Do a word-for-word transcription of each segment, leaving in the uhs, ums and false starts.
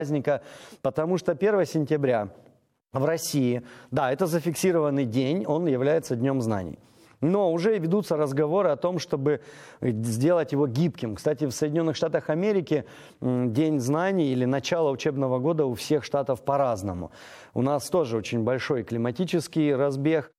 праздника, потому что первое сентября в России, да, это зафиксированный день, он является Днем знаний. Но уже ведутся разговоры о том, чтобы сделать его гибким. Кстати, в Соединенных Штатах Америки День знаний или начало учебного года у всех штатов по-разному. У нас тоже очень большой климатический разбег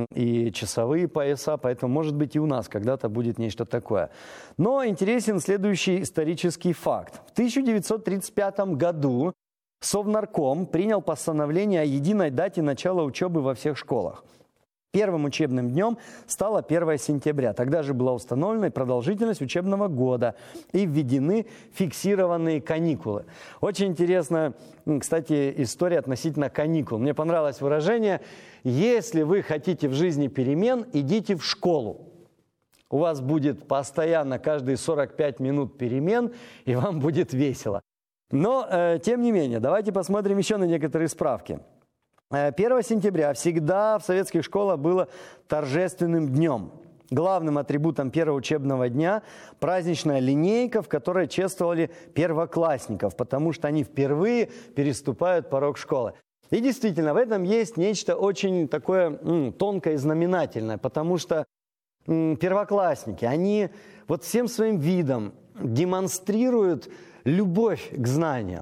и часовые пояса, поэтому, может быть, и у нас когда-то будет нечто такое. Но интересен следующий исторический факт. В тысяча девятьсот тридцать пятом году Совнарком принял постановление о единой дате начала учебы во всех школах. Первым учебным днем стало первое сентября. Тогда же была установлена продолжительность учебного года и введены фиксированные каникулы. Очень интересная, кстати, история относительно каникул. Мне понравилось выражение: если вы хотите в жизни перемен, идите в школу. У вас будет постоянно каждые сорок пять минут перемен, и вам будет весело. Но, э, тем не менее, давайте посмотрим еще на некоторые справки. первое сентября всегда в советских школах было торжественным днем. Главным атрибутом первого учебного дня праздничная линейка, в которой чествовали первоклассников, потому что они впервые переступают порог школы. И действительно, в этом есть нечто очень такое м, тонкое и знаменательное, потому что м, первоклассники, они вот всем своим видом демонстрируют любовь к знаниям.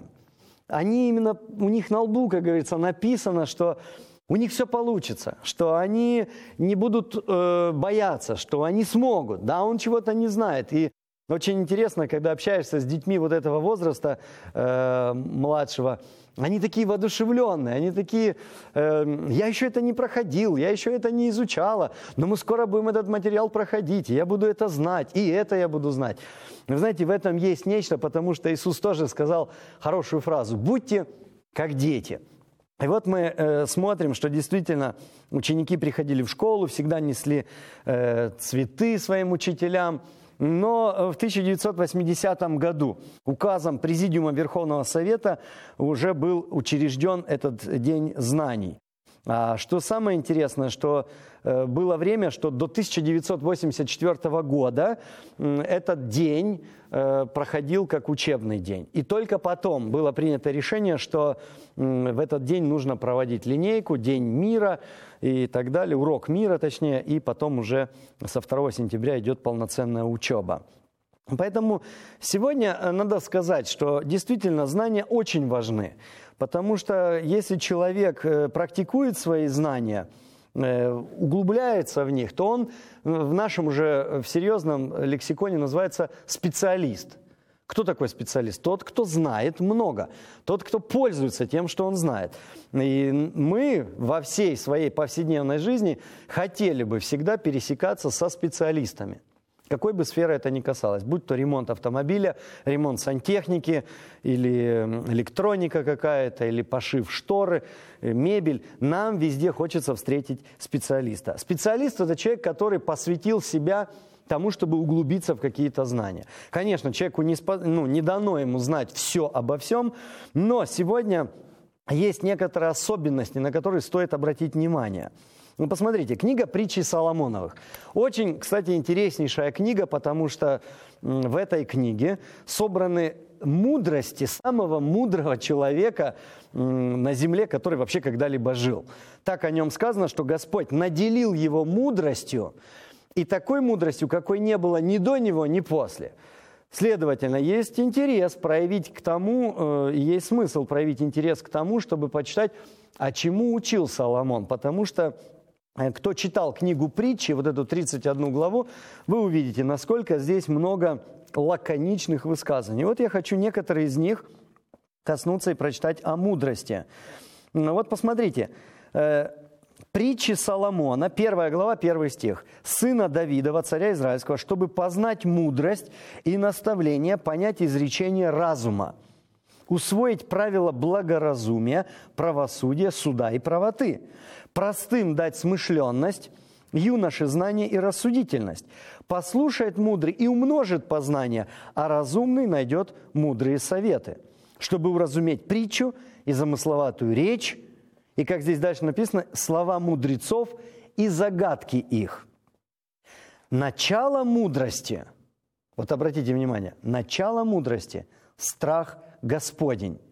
Они именно, у них на лбу, как говорится, написано, что у них все получится, что они не будут э, бояться, что они смогут. Да, он чего-то не знает. И очень интересно, когда общаешься с детьми вот этого возраста э, младшего, они такие воодушевленные, они такие, э, я еще это не проходил, я еще это не изучала, но мы скоро будем этот материал проходить, и я буду это знать, и это я буду знать. Вы знаете, в этом есть нечто, потому что Иисус тоже сказал хорошую фразу: «Будьте как дети». И вот мы э, смотрим, что действительно ученики приходили в школу, всегда несли э, цветы своим учителям. Но в тысяча девятьсот восьмидесятом году указом Президиума Верховного Совета уже был учрежден этот День знаний. А что самое интересное, что э, было время, что до тысяча девятьсот восемьдесят четвёртого года э, этот день э, проходил как учебный день. И только потом было принято решение, что э, в этот день нужно проводить линейку, День мира и так далее, урок мира точнее, и потом уже со второго сентября идет полноценная учеба. Поэтому сегодня надо сказать, что действительно знания очень важны. Потому что если человек практикует свои знания, углубляется в них, то он в нашем уже в серьезном лексиконе называется специалист. Кто такой специалист? Тот, кто знает много, тот, кто пользуется тем, что он знает. И мы во всей своей повседневной жизни хотели бы всегда пересекаться со специалистами. Какой бы сферы это ни касалось, будь то ремонт автомобиля, ремонт сантехники, или электроника какая-то, или пошив шторы, мебель, нам везде хочется встретить специалиста. Специалист – это человек, который посвятил себя тому, чтобы углубиться в какие-то знания. Конечно, человеку не, спо... ну, не дано ему знать все обо всем, но сегодня есть некоторые особенности, на которые стоит обратить внимание. Ну, посмотрите, книга «Притчи Соломоновых». Очень, кстати, интереснейшая книга, потому что в этой книге собраны мудрости самого мудрого человека на земле, который вообще когда-либо жил. Так о нем сказано, что Господь наделил его мудростью, и такой мудростью, какой не было ни до него, ни после. Следовательно, есть интерес проявить к тому, есть смысл проявить интерес к тому, чтобы почитать, а чему учил Соломон, потому что кто читал книгу «Притчи», вот эту тридцать одну главу, вы увидите, насколько здесь много лаконичных высказываний. Вот я хочу некоторые из них коснуться и прочитать о мудрости. Ну, вот посмотрите. «Притчи Соломона», первая глава, первый стих. «Сына Давидова, царя Израильского, чтобы познать мудрость и наставление, понять изречение разума, усвоить правила благоразумия, правосудия, суда и правоты, простым дать смышленность, юноше знание и рассудительность. Послушает мудрый и умножит познание, а разумный найдет мудрые советы, чтобы уразуметь притчу и замысловатую речь, и, как здесь дальше написано, слова мудрецов и загадки их». Начало мудрости, вот обратите внимание, начало мудрости – страх Господень.